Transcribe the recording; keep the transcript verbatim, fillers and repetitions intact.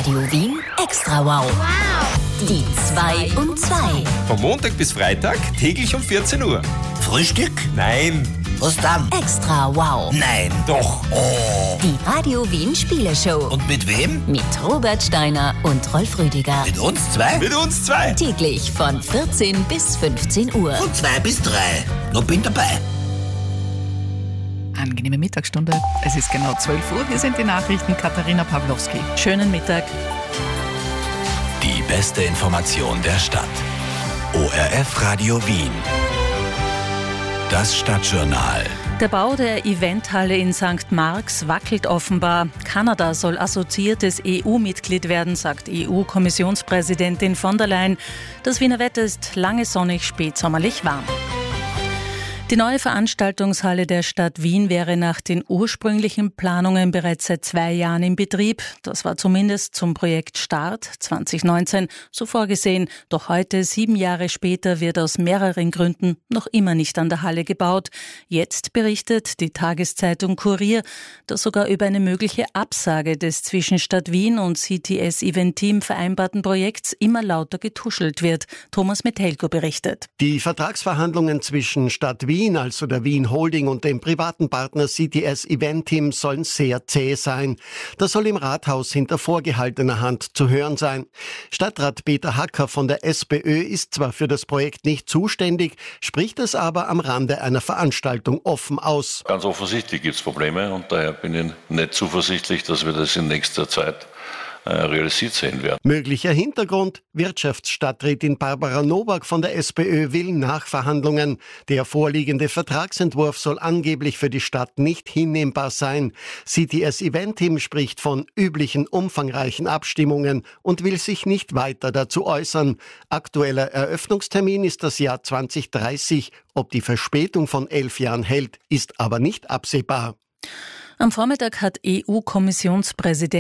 Radio Wien Extra Wow. Die zwei um zwei. Vom Montag bis Freitag täglich um vierzehn Uhr. Frühstück? Nein. Was dann? Extra Wow. Nein. Doch. Oh. Die Radio Wien Spieleshow. Und mit wem? Mit Robert Steiner und Rolf Rüdiger. Mit uns zwei? Mit uns zwei. Täglich von vierzehn bis fünfzehn Uhr. Von zwei bis drei. Noch bin dabei. Angenehme Mittagsstunde. Es ist genau zwölf Uhr. Hier sind die Nachrichten. Katharina Pawlowski. Schönen Mittag. Die beste Information der Stadt. O R F Radio Wien. Das Stadtjournal. Der Bau der Eventhalle in Sankt Marx wackelt offenbar. Kanada soll assoziiertes E U-Mitglied werden, sagt E U-Kommissionspräsidentin von der Leyen. Das Wiener Wetter ist lange sonnig, spätsommerlich warm. Die neue Veranstaltungshalle der Stadt Wien wäre nach den ursprünglichen Planungen bereits seit zwei Jahren in Betrieb. Das war zumindest zum Projekt Start zwanzig neunzehn so vorgesehen. Doch heute, sieben Jahre später, wird aus mehreren Gründen noch immer nicht an der Halle gebaut. Jetzt berichtet die Tageszeitung Kurier, dass sogar über eine mögliche Absage des zwischen Stadt Wien und C T S Event Team vereinbarten Projekts immer lauter getuschelt wird. Thomas Metelko berichtet. Die Vertragsverhandlungen zwischen Stadt Wien, also der Wien Holding, und dem privaten Partner C T S Event Team sollen sehr zäh sein. Das soll im Rathaus hinter vorgehaltener Hand zu hören sein. Stadtrat Peter Hacker von der SPÖ ist zwar für das Projekt nicht zuständig, spricht es aber am Rande einer Veranstaltung offen aus. Ganz offensichtlich gibt es Probleme und daher bin ich nicht zuversichtlich, dass wir das in nächster Zeit realisiert sehen werden. Möglicher Hintergrund: Wirtschaftsstadträtin Barbara Nowak von der SPÖ will Nachverhandlungen. Der vorliegende Vertragsentwurf soll angeblich für die Stadt nicht hinnehmbar sein. C T S Event Team spricht von üblichen umfangreichen Abstimmungen und will sich nicht weiter dazu äußern. Aktueller Eröffnungstermin ist das Jahr zwanzig dreißig. Ob die Verspätung von elf Jahren hält, ist aber nicht absehbar. Am Vormittag hat E U-Kommissionspräsident